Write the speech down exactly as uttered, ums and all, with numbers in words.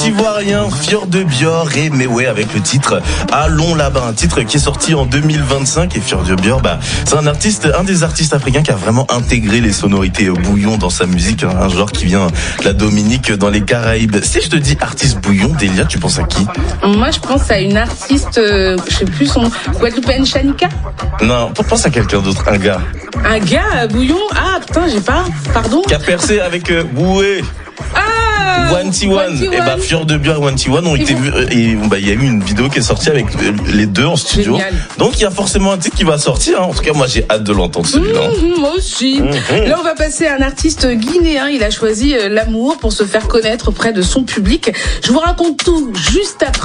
Ivoirien Fior de Bior et Mewé avec le titre Allons là-bas, un titre qui est sorti en deux mille vingt-cinq. Et Fior de Bior, bah, c'est un artiste, un des artistes africains qui a vraiment intégré les sonorités bouillon dans sa musique, un genre qui vient de la Dominique dans les Caraïbes. Si je te dis artiste bouillon, Delia, tu penses à qui? Moi, je pense à une artiste, euh, je sais plus son nom, Guadeloupéenne Shanika. Non, pense à quelqu'un d'autre, un gars. Un gars, euh, bouillon. Ah putain, j'ai pas. Pardon. Qui a percé avec euh, Boué. Ah. One T One. Et bah Fior de Bior et One T One ont été vus et bah il y a eu une vidéo qui est sortie avec les deux en studio. Génial. Donc il y a forcément un titre qui va sortir. Hein. En tout cas, moi j'ai hâte de l'entendre celui-là. Mmh, moi aussi. Mmh. Là, on va passer à un artiste guinéen. Il a choisi l'amour pour se faire connaître auprès de son public. Je vous raconte tout juste après.